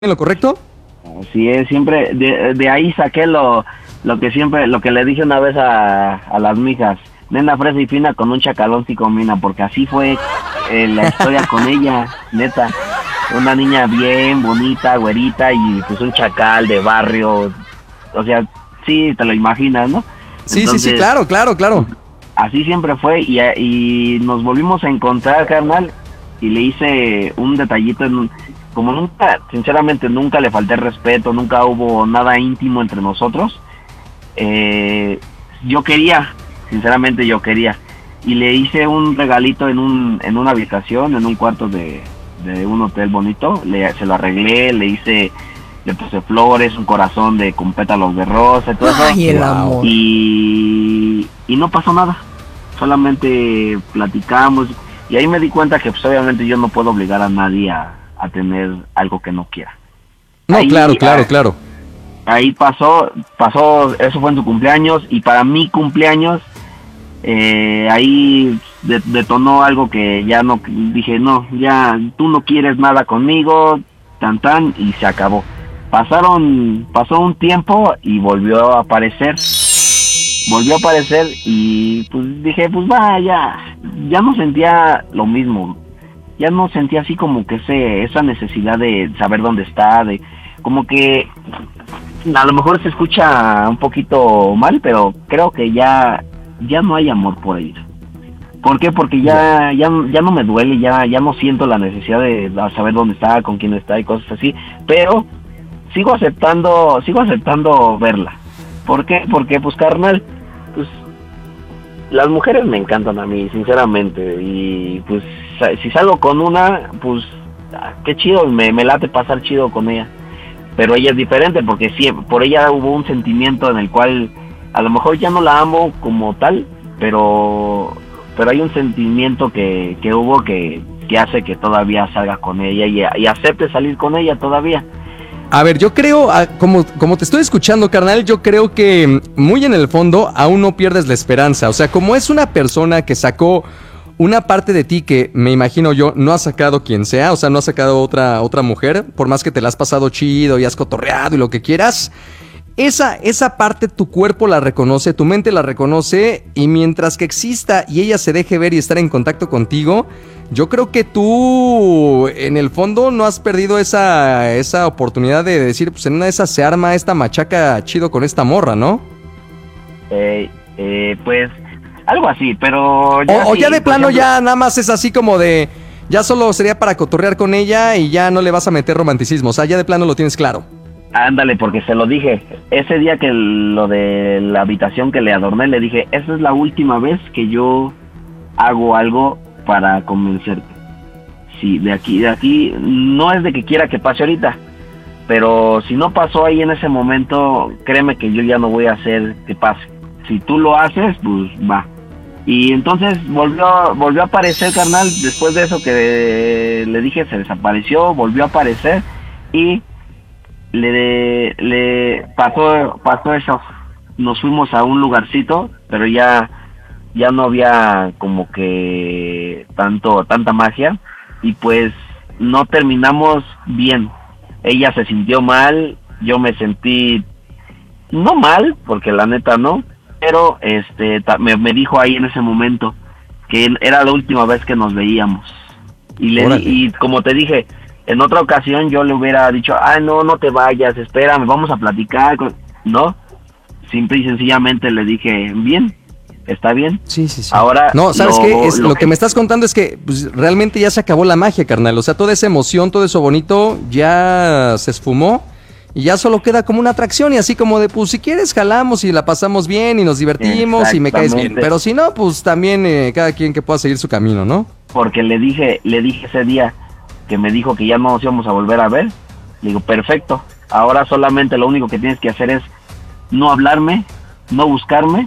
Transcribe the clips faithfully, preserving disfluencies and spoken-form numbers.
¿En lo correcto? Así es, siempre, de, de ahí saqué lo, lo que siempre, lo que le dije una vez a, a las mijas, nena fresa y fina con un chacalón sí combina, porque así fue eh, la historia con ella, neta, una niña bien bonita, güerita y pues un chacal de barrio, o sea, sí, te lo imaginas, ¿no? Sí, Entonces, sí, sí, claro, claro, claro. así siempre fue y, y nos volvimos a encontrar, carnal, y le hice un detallito en un... Como nunca, sinceramente nunca le falté respeto, nunca hubo nada íntimo entre nosotros, eh, yo quería, sinceramente yo quería, y le hice un regalito en un en una habitación, en un cuarto de, de un hotel bonito, le, se lo arreglé, le hice, le puse flores, un corazón de con pétalos de rosa, todo eso. Ay, el amor. Y, y no pasó nada, solamente platicamos, y ahí me di cuenta que pues obviamente yo no puedo obligar a nadie a a tener algo que no quiera. No, ahí, claro, claro, ahí, claro. Ahí pasó, pasó, eso fue en su cumpleaños, y para mi cumpleaños, eh, ahí de, detonó algo que ya no, dije, no, ya tú no quieres nada conmigo, tan tan, y se acabó. Pasaron, pasó un tiempo y volvió a aparecer, volvió a aparecer y pues dije, pues va, ya, ya no sentía lo mismo. Ya no sentía así como que ese, esa necesidad de saber dónde está, de como que a lo mejor se escucha un poquito mal, pero creo que ya ya no hay amor por ella. ¿Por qué? Porque ya ya ya no me duele, ya ya no siento la necesidad de saber dónde está, con quién está y cosas así, pero sigo aceptando, sigo aceptando verla. ¿Por qué? Porque pues carnal, pues las mujeres me encantan a mí, sinceramente, y pues si salgo con una, pues qué chido, me, me late pasar chido con ella, pero ella es diferente porque sí, por ella hubo un sentimiento en el cual a lo mejor ya no la amo como tal, pero pero hay un sentimiento que, que hubo que, que hace que todavía salga con ella y, y acepte salir con ella todavía. A ver, yo creo, como, como te estoy escuchando, carnal, yo creo que muy en el fondo aún no pierdes la esperanza. O sea, como es una persona que sacó una parte de ti que me imagino yo no ha sacado quien sea, o sea, no ha sacado otra, otra mujer, por más que te la has pasado chido y has cotorreado y lo que quieras, esa, esa parte tu cuerpo la reconoce, tu mente la reconoce, y mientras que exista y ella se deje ver y estar en contacto contigo, yo creo que tú en el fondo no has perdido esa, esa oportunidad de decir, pues en una de esas se arma esta machaca chido con esta morra, ¿no? Eh, eh, pues... algo así, pero... Ya o, o sí, ya de plano ejemplo, ya nada más es así como de... Ya solo sería para cotorrear con ella y ya no le vas a meter romanticismo. O sea, ya de plano lo tienes claro. Ándale, porque se lo dije. Ese día que lo de la habitación que le adorné, le dije, esa es la última vez que yo hago algo para convencerte. Sí, de aquí, de aquí, no es de que quiera que pase ahorita, pero si no pasó ahí en ese momento, créeme que yo ya no voy a hacer que pase. Si tú lo haces, pues va. Y entonces volvió volvió a aparecer, carnal, después de eso que le dije, se desapareció, volvió a aparecer y le le pasó pasó eso. Nos fuimos a un lugarcito, pero ya ya no había como que tanto tanta magia y pues no terminamos bien. Ella se sintió mal, yo me sentí no mal, porque la neta no, pero este me, me dijo ahí en ese momento que era la última vez que nos veíamos y le y como te dije, en otra ocasión yo le hubiera dicho, ah no, no te vayas, espérame, vamos a platicar, no, simple y sencillamente le dije, bien, está bien. Sí, sí, sí. Ahora no, ¿sabes lo, qué? Es, lo, lo que... que me estás contando es que pues, realmente ya se acabó la magia, carnal. O sea, toda esa emoción, todo eso bonito ya se esfumó. Y ya solo queda como una atracción y así como de, pues si quieres jalamos y la pasamos bien y nos divertimos y me caes bien. Pero si no, pues también eh, cada quien que pueda seguir su camino, ¿no? Porque le dije, le dije ese día que me dijo que ya no nos íbamos a volver a ver. Le digo, perfecto, ahora solamente lo único que tienes que hacer es no hablarme, no buscarme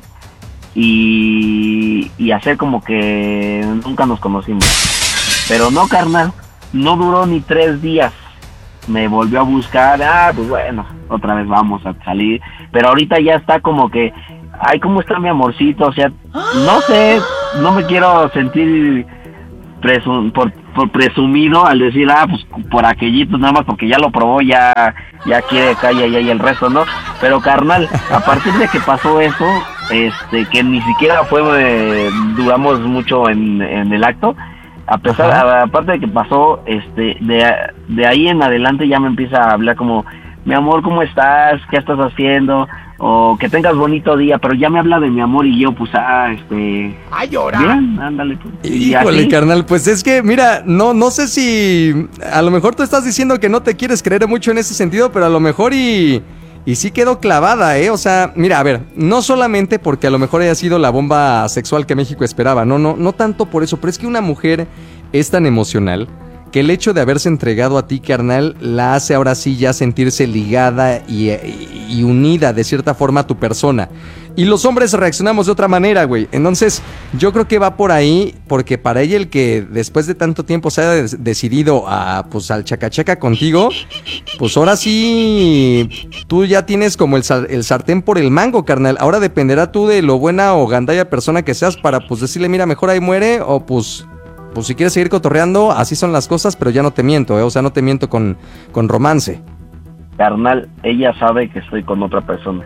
y, y hacer como que nunca nos conocimos. Pero no, carnal, no duró ni tres días. Me volvió a buscar, ah, pues bueno, otra vez vamos a salir, pero ahorita ya está como que, ay, ¿cómo está mi amorcito? O sea, no sé, no me quiero sentir presun por por presumido al decir, ah, pues por aquellito nada más porque ya lo probó, ya ya quiere calle y ahí el resto, ¿no? Pero carnal, a partir de que pasó eso, este, que ni siquiera fue, eh, duramos mucho en, en el acto, a pesar, a, aparte de que pasó, este, de, de ahí en adelante ya me empieza a hablar como, mi amor, ¿cómo estás? ¿Qué estás haciendo? O que tengas bonito día, pero ya me habla de mi amor y yo, pues, ah, este... ¡Ay, llora! Bien, ándale, pues. Híjole, así, carnal, pues es que, mira, no, no sé si... A lo mejor tú estás diciendo que no te quieres creer mucho en ese sentido, pero a lo mejor y... Y sí quedó clavada, ¿eh? O sea, mira, a ver, no solamente porque a lo mejor haya sido la bomba sexual que México esperaba, no, no, no tanto por eso, pero es que una mujer es tan emocional que el hecho de haberse entregado a ti, carnal, la hace ahora sí ya sentirse ligada y, y, y unida de cierta forma a tu persona. Y los hombres reaccionamos de otra manera, güey. Entonces, yo creo que va por ahí, porque para ella el que después de tanto tiempo se haya des- decidido a, pues, al chacachaca contigo, pues ahora sí, tú ya tienes como el, sar- el sartén por el mango, carnal. Ahora dependerá tú de lo buena o gandalla persona que seas para, pues, decirle, mira, mejor ahí muere, o pues... Pues si quieres seguir cotorreando, así son las cosas, pero ya no te miento, ¿eh? O sea, no te miento con, con romance. Carnal, ella sabe que estoy con otra persona.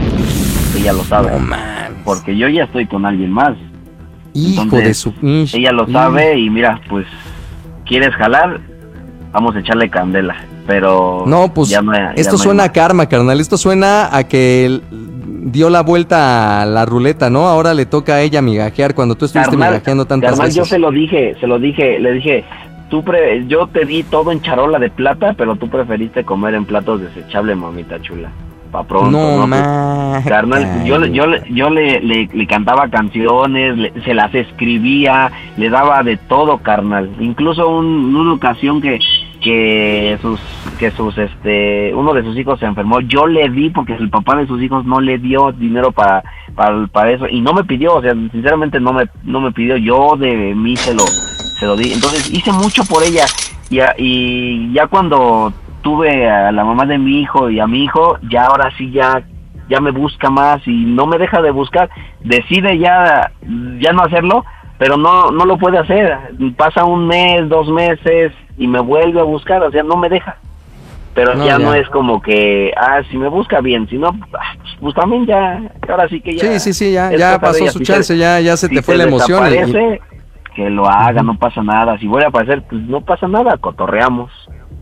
Ella lo sabe. No mames. Porque yo ya estoy con alguien más. Hijo Entonces, de su... Ish, ella lo ish. sabe y mira, pues, ¿quieres jalar? Vamos a echarle candela. Pero... No, pues, ya no hay- ya esto no hay suena más. a karma, carnal. Esto suena a que el- dio la vuelta a la ruleta, ¿no? Ahora le toca a ella migajear cuando tú estuviste Carnal, migajeando tantas carnal, veces. yo se lo dije, se lo dije, le dije, tú pre yo te di todo en charola de plata, pero tú preferiste comer en platos desechables, mamita chula. Pa' pronto, No, ¿no? ma. Carnal, yo, yo, yo le, le, le cantaba canciones, le- se las escribía, le daba de todo, carnal. Incluso un, una ocasión que que sus que sus este uno de sus hijos se enfermó, yo le di porque el papá de sus hijos no le dio dinero para para, para eso y no me pidió, o sea, sinceramente no me no me pidió, yo de mí se lo se lo di. Entonces hice mucho por ella y, a- y ya cuando tuve a la mamá de mi hijo y a mi hijo, ya ahora sí ya ya me busca más y no me deja de buscar, decide ya ya no hacerlo, pero no no lo puede hacer. Pasa un mes, dos meses y me vuelve a buscar, o sea, no me deja. Pero No, ya, ya. no es como que, ah, si me busca bien, si no, ah, pues también ya, ahora sí que ya. Sí, sí, sí, ya, es ya cosa de pasó ella. su Si chance, ya, ya se si te fue la emoción. y- desaparece, que lo haga, no pasa nada. Si vuelve a aparecer, pues no pasa nada, cotorreamos.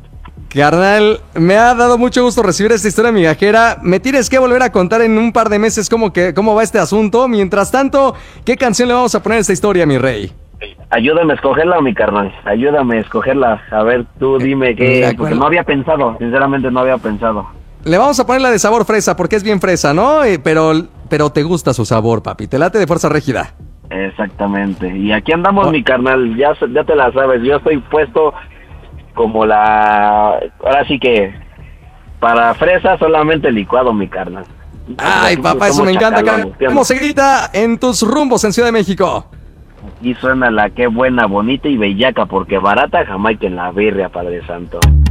Carnal, me ha dado mucho gusto recibir esta historia migajera. Me tienes que volver a contar en un par de meses cómo, que, cómo va este asunto. Mientras tanto, ¿qué canción le vamos a poner a esta historia, mi rey? Ayúdame a escogerla, mi carnal. Ayúdame a escogerla. A ver, tú dime De qué. acuerdo. Porque no había pensado. Sinceramente, no había pensado. Le vamos a poner la de sabor fresa porque es bien fresa, ¿no? Eh, pero, pero te gusta su sabor, papi. Te late de fuerza rígida. Exactamente. Y aquí andamos, Oh. mi carnal. Ya, ya te la sabes. Yo estoy puesto como la. Ahora sí que. Para fresa, solamente licuado, mi carnal. Ay, Aquí papá, eso somos me encanta. chacalones, ¿qué ¿Cómo onda? se grita en tus rumbos en Ciudad de México? Aquí suena la que buena, bonita y bellaca, porque barata Jamaica en la birria, Padre Santo.